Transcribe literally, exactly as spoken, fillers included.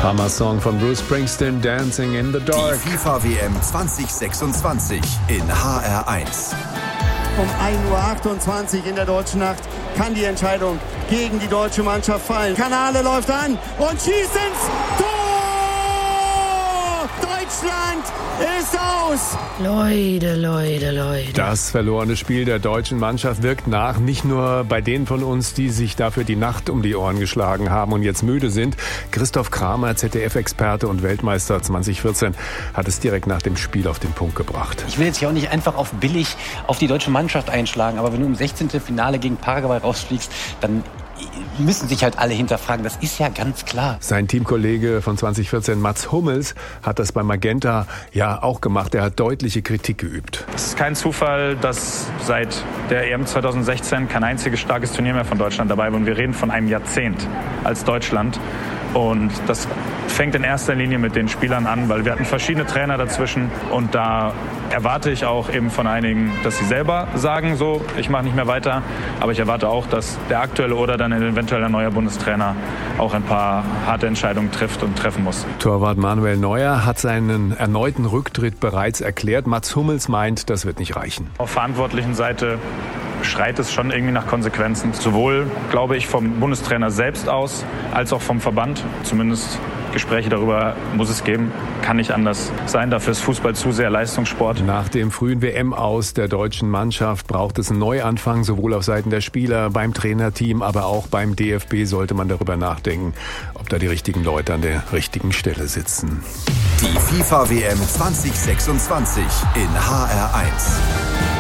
Hammer-Song von Bruce Springsteen, Dancing in the Dark. Die FIFA-W M zwanzig sechsundzwanzig in H R eins. Um ein Uhr achtundzwanzig in der Deutschen Nacht kann die Entscheidung gegen die deutsche Mannschaft fallen. Kanale läuft an und schießt ins Tor! Deutschland ist aus! Leute, Leute, Leute. Das verlorene Spiel der deutschen Mannschaft wirkt nach, nicht nur bei denen von uns, die sich dafür die Nacht um die Ohren geschlagen haben und jetzt müde sind. Christoph Kramer, Z D F-Experte und Weltmeister zwanzig vierzehn, hat es direkt nach dem Spiel auf den Punkt gebracht. Ich will jetzt hier auch nicht einfach auf billig auf die deutsche Mannschaft einschlagen, aber wenn du im sechzehnten Finale gegen Paraguay rausfliegst, dann müssen sich halt alle hinterfragen. Das ist ja ganz klar. Sein Teamkollege von zwanzig vierzehn, Mats Hummels, hat das bei Magenta ja auch gemacht. Er hat deutliche Kritik geübt. Es ist kein Zufall, dass seit der E M zwanzig sechzehn kein einziges starkes Turnier mehr von Deutschland dabei war. Und wir reden von einem Jahrzehnt als Deutschland. Und das fängt in erster Linie mit den Spielern an, weil wir hatten verschiedene Trainer dazwischen. Und da erwarte ich auch eben von einigen, dass sie selber sagen, so, ich mache nicht mehr weiter. Aber ich erwarte auch, dass der aktuelle oder dann eventuell ein neuer Bundestrainer auch ein paar harte Entscheidungen trifft und treffen muss. Torwart Manuel Neuer hat seinen erneuten Rücktritt bereits erklärt. Mats Hummels meint, das wird nicht reichen. Auf verantwortlichen Seite schreit es schon irgendwie nach Konsequenzen. Sowohl, glaube ich, vom Bundestrainer selbst aus, als auch vom Verband. Zumindest Gespräche darüber muss es geben. Kann nicht anders sein. Dafür ist Fußball zu sehr Leistungssport. Nach dem frühen W M-Aus der deutschen Mannschaft braucht es einen Neuanfang, sowohl auf Seiten der Spieler, beim Trainerteam, aber auch beim D F B sollte man darüber nachdenken, ob da die richtigen Leute an der richtigen Stelle sitzen. Die FIFA-W M zwanzig sechsundzwanzig in H R eins.